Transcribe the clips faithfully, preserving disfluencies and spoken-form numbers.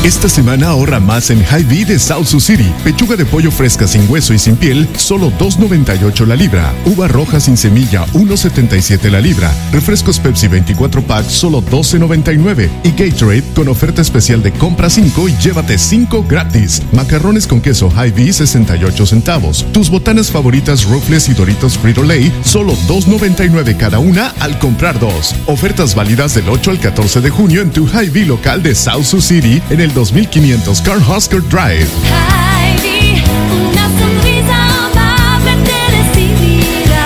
Esta semana ahorra más en Hy-Vee de South Sioux City. Pechuga de pollo fresca sin hueso y sin piel, solo dos noventa y ocho la libra. Uva roja sin semilla, uno setenta y siete la libra. Refrescos Pepsi veinticuatro pack, solo doce noventa y nueve. Y Gatorade con oferta especial de compra cinco y llévate cinco gratis. Macarrones con queso Hy-Vee, sesenta y ocho centavos. Tus botanas favoritas Ruffles y Doritos Frito-Lay, solo dos noventa y nueve cada una al comprar dos. Ofertas válidas del ocho al catorce de junio en tu Hy-Vee local de South Sioux City en el dos mil quinientos Cornhusker Drive. Hy-Vee, una sonrisa amable te recibirá.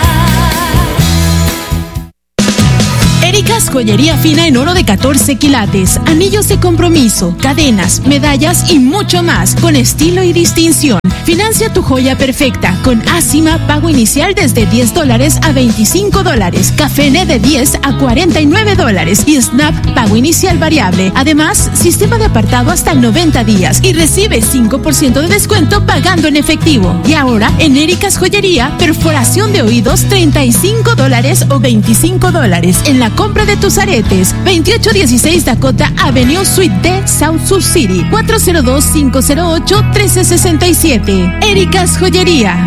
Erika's Joyería Fina en oro de catorce quilates, anillos de compromiso, cadenas, medallas y mucho más, con estilo y distinción. Financia tu joya perfecta con Asima, pago inicial desde diez dólares a veinticinco dólares, Cafene de diez a cuarenta y nueve dólares y Snap, pago inicial variable. Además, sistema de apartado hasta noventa días y recibe cinco por ciento de descuento pagando en efectivo. Y ahora, en Erika's Joyería, perforación de oídos treinta y cinco dólares o veinticinco dólares en la compra de tus aretes. veintiocho dieciséis Dakota Avenue Suite D, South Sioux City, cuatro cero dos, cinco cero ocho, uno tres seis siete. Erika's Joyería.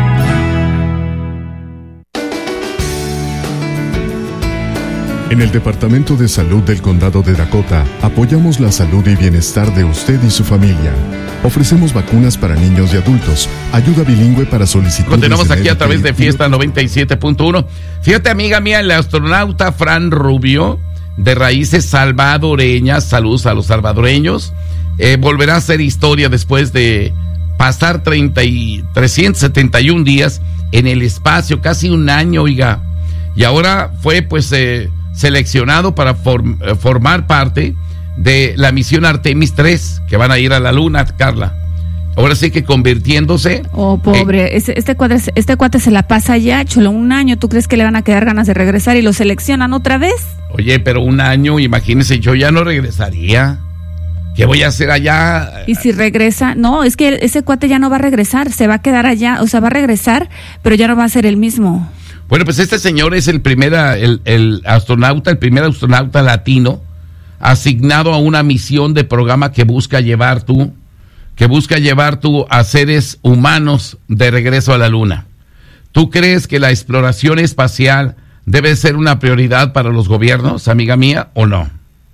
En el Departamento de Salud del Condado de Dakota, apoyamos la salud y bienestar de usted y su familia. Ofrecemos vacunas para niños y adultos, ayuda bilingüe para solicitudes. Continuamos aquí a través de Fiesta noventa y siete punto uno. Fíjate, amiga mía, el astronauta Fran Rubio, de raíces salvadoreñas, saludos a los salvadoreños, eh, volverá a hacer historia después de pasar treinta y, trescientos setenta y un días en el espacio, casi un año, oiga. Y ahora fue pues eh, seleccionado para form, eh, formar parte de la misión Artemis tres, que van a ir a la luna, Carla. Ahora sí que convirtiéndose... Oh, pobre, eh, este, este, cuate, este cuate se la pasa ya, chulo, un año. ¿Tú crees que le van a quedar ganas de regresar y lo seleccionan otra vez? Oye, pero un año, imagínese, yo ya no regresaría. ¿Qué voy a hacer allá? Y si regresa, no, es que ese cuate ya no va a regresar, se va a quedar allá, o sea, va a regresar, pero ya no va a ser el mismo. Bueno, pues este señor es el primer, el, el astronauta, el primer astronauta latino asignado a una misión de programa que busca llevar tú, que busca llevar tú a seres humanos de regreso a la luna. ¿Tú crees que la exploración espacial debe ser una prioridad para los gobiernos, amiga mía, o no?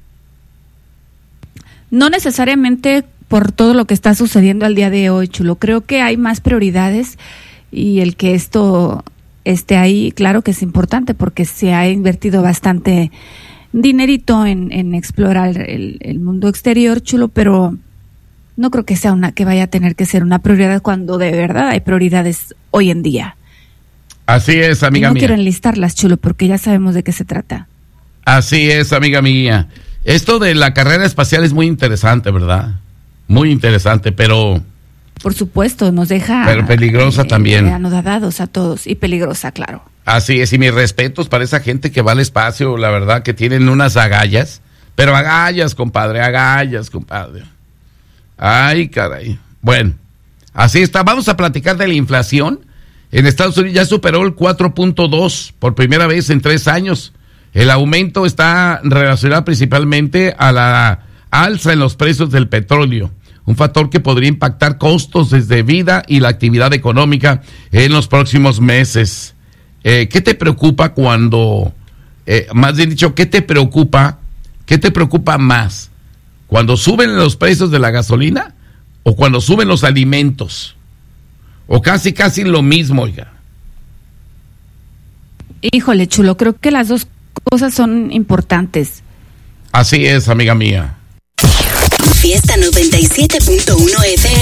No necesariamente por todo lo que está sucediendo al día de hoy, chulo. Creo que hay más prioridades y el que esto esté ahí, claro que es importante porque se ha invertido bastante dinerito en, en explorar el, el mundo exterior, chulo, pero no creo que sea una que vaya a tener que ser una prioridad cuando de verdad hay prioridades hoy en día. Así es, amiga no mía. No quiero enlistarlas, chulo, porque ya sabemos de qué se trata. Así es, amiga mía. Esto de la carrera espacial es muy interesante, ¿verdad? Muy interesante, pero... Por supuesto, nos deja... Pero peligrosa eh, también. Anodados a todos, y peligrosa, claro. Así es, y mis respetos para esa gente que va al espacio, la verdad, que tienen unas agallas. Pero agallas, compadre, agallas, compadre. Ay, caray. Bueno, así está. Vamos a platicar de la inflación. En Estados Unidos ya superó el cuatro punto dos por primera vez en tres años. El aumento está relacionado principalmente a la alza en los precios del petróleo, un factor que podría impactar costos de vida y la actividad económica en los próximos meses. Eh, ¿Qué te preocupa cuando, eh, más bien dicho, qué te preocupa, qué te preocupa más? ¿Cuando suben los precios de la gasolina o cuando suben los alimentos? O casi, casi lo mismo, oiga. Híjole, chulo, creo que las dos cosas son importantes. Así es, amiga mía. Fiesta noventa y siete punto uno F